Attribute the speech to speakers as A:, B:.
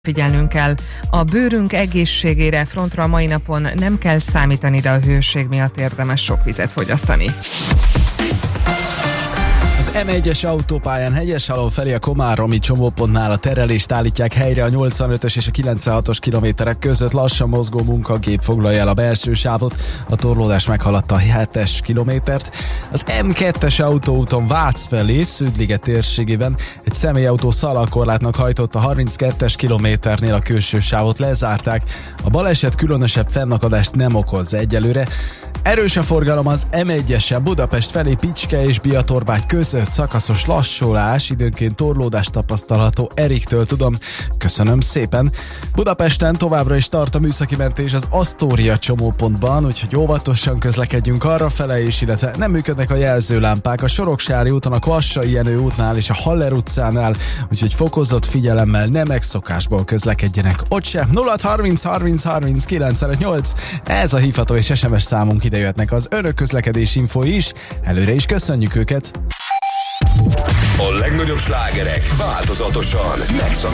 A: Figyelnünk kell. A bőrünk egészségére frontra a mai napon nem kell számítani, de a hőség miatt érdemes sok vizet fogyasztani.
B: Az M1-es autópályán Hegyeshalom felé a Komáromi csomópontnál a terelést állítják helyre, a 85-ös és a 96-os kilométerek között lassan mozgó munkagép foglalja el a belső sávot, a torlódás meghaladta a 7-es kilométert. Az M2-es autóúton Vác felé, Szűdliget térségében egy személyautó szalagkorlátnak hajtott, a 32-es kilométernél a külső sávot lezárták. A baleset különösebb fennakadást nem okoz egyelőre. Erős a forgalom az M1-esen Budapest felé Picske és Biatorbágy között, szakaszos lassulás, időnként torlódás tapasztalható. Eriktől tudom, köszönöm szépen. Budapesten továbbra is tart a műszaki mentés az Asztória csomópontban, úgyhogy óvatosan közlekedjünk arrafele is, illetve nem működnek a jelzőlámpák a Soroksári úton, a Kvassai Jenő útnál és a Haller utcánál, úgyhogy fokozott figyelemmel, nem megszokásból közlekedjenek ott sem. 0630 30 30 958, ez a hívható és SMS számunk, ide jöhetnek az önök közlekedés infói is, előre is köszönjük őket.
C: A legnagyobb slágerek változatosan